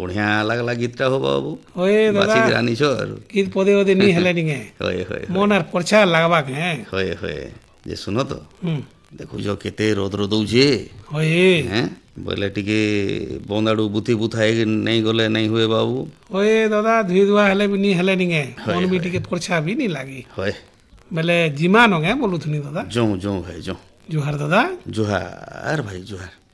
बढ़िया लगला गीतटा हो बाबू ओए दादा बासी रानी छोर गीत पदे पदे नहीं हेले निगे होए होए मन आर परछा लागबा के होए होए जे सुनो तो हम्म देखु जो केते रोद दउछे ओए हैं बोले टिके बंदाड़ू बुथी बुथाई नहीं गले नहीं हुए बाबू ओए दादा धुई धुआ हेले भी नहीं हेले निगे होए, मन भी होए। टिके परछा भी नहीं लागी होए बेले जिमा नगे बोलू थनी दादा जो भाई जो जुहार दादा जुहार भाई जुहार